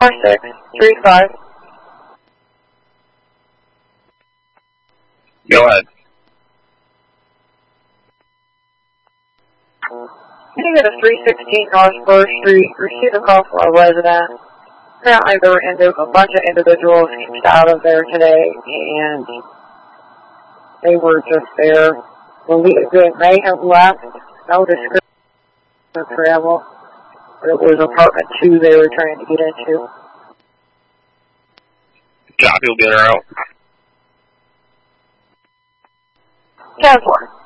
4635. Go ahead. Sitting at a 316 North Spur Street, received a call from a resident. Apparently there were a bunch of individuals kicked out of there today, and they were just there. They may have left, no description of travel, but it was apartment 2 they were trying to get into. Copy, will get her out. 10-4.